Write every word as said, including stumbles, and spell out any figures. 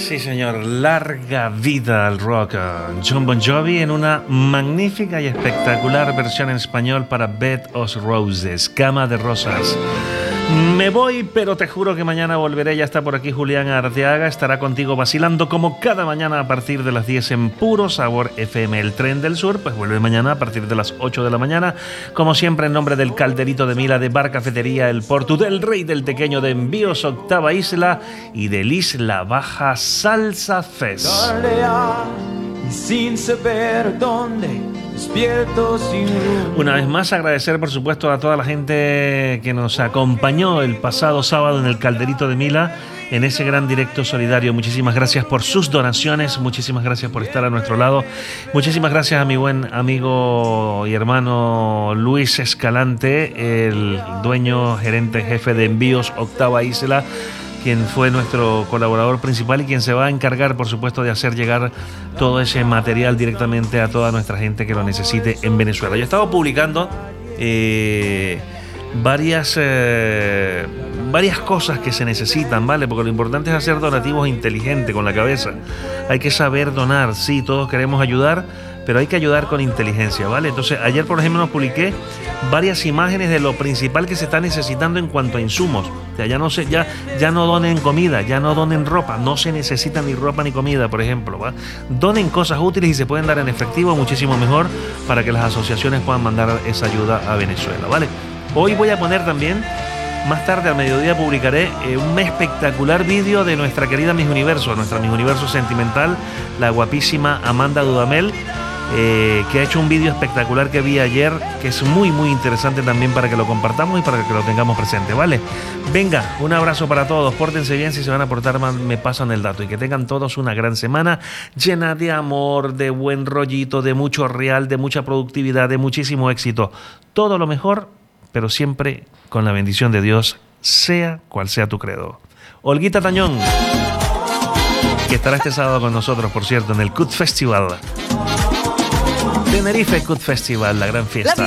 Sí, señor. Larga vida al rock. Jon Bon Jovi en una magnífica y espectacular versión en español para Bed of Roses, Cama de Rosas. Me voy, pero te juro que mañana volveré. Ya está por aquí Julián Arteaga. Estará contigo vacilando como cada mañana a partir de las diez en Puro Sabor F M. El Tren del Sur pues vuelve mañana a partir de las ocho de la mañana. Como siempre, en nombre del Calderito de Mila, de Bar Cafetería El Portu, del Rey del Tequeño, de Envíos Octava Isla y del Isla Baja Salsa Fest. Y sin saber dónde, despierto sin rumbo. Una vez más agradecer por supuesto a toda la gente que nos acompañó el pasado sábado en el Calderito de Mila en ese gran directo solidario. Muchísimas gracias por sus donaciones, muchísimas gracias por estar a nuestro lado, muchísimas gracias a mi buen amigo y hermano Luis Escalante, el dueño, gerente, jefe de Envíos Octava Isla, quien fue nuestro colaborador principal y quien se va a encargar, por supuesto, de hacer llegar todo ese material directamente a toda nuestra gente que lo necesite en Venezuela. Yo he estado publicando eh, varias, eh, varias cosas que se necesitan, ¿vale? Porque lo importante es hacer donativos inteligentes, con la cabeza. Hay que saber donar, sí, todos queremos ayudar, pero hay que ayudar con inteligencia, ¿vale? Entonces, ayer, por ejemplo, nos publiqué varias imágenes de lo principal que se está necesitando en cuanto a insumos. O sea, ya no se, ya, ya no donen comida, ya no donen ropa, no se necesita ni ropa ni comida, por ejemplo, ¿va? Donen cosas útiles y se pueden dar en efectivo, muchísimo mejor, para que las asociaciones puedan mandar esa ayuda a Venezuela, ¿vale? Hoy voy a poner también, más tarde al mediodía publicaré eh, un espectacular vídeo de nuestra querida Miss Universo, nuestra Miss Universo sentimental, la guapísima Amanda Dudamel, Eh, que ha hecho un vídeo espectacular que vi ayer, que es muy muy interesante también para que lo compartamos y para que lo tengamos presente, ¿vale? Venga, un abrazo para todos, pórtense bien, si se van a portar mal me pasan el dato, y que tengan todos una gran semana llena de amor, de buen rollito, de mucho real, de mucha productividad, de muchísimo éxito, todo lo mejor, pero siempre con la bendición de Dios, sea cual sea tu credo. Olguita Tañón, que estará este sábado con nosotros, por cierto, en el Cut Festival Tenerife Cut Festival, la gran fiesta.